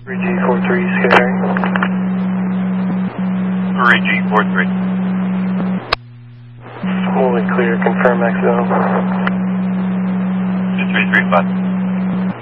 3G43 scattering. 3G43. Fully clear, confirm exo. 2335.